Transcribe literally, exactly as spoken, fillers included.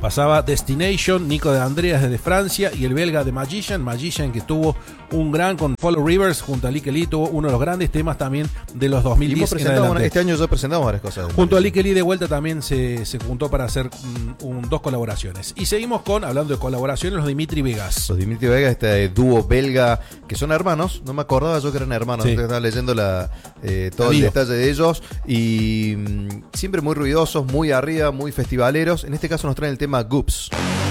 pasaba Destination, Nico de Andreas desde Francia y el belga de Magician, Magician que tuvo un gran con Follow Rivers junto a Lee Kelly, tuvo uno de los grandes temas también de los dos mil diez en adelante. Este año ya presentamos varias cosas. Junto a Lee Kelly de vuelta también se, se juntó para hacer um, un, dos colaboraciones. Y seguimos con, hablando de colaboraciones, los Dimitri Vegas. Los Dimitri Vegas, este dúo belga, que son hermanos, no me acordaba yo que eran hermanos, sí. Estaba leyendo la, eh, todo el detalle de ellos, y mmm, siempre muy ruidosos, muy arriba, muy festivaleros. En este caso nos traen el tema Goops.